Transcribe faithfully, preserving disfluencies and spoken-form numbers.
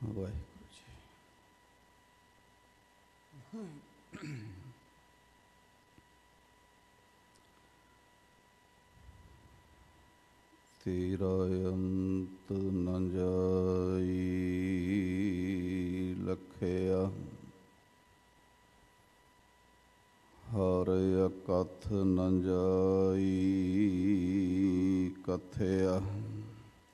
ਵਾਹਿਗੁਰੂ ਜੀ। ਤੇਰਾ ਅੰਤ ਨ ਜਾਈ ਲਖਿਆ, ਹਰ ਅਕਥ ਨ ਜਾਈ ਕਥਿਆ।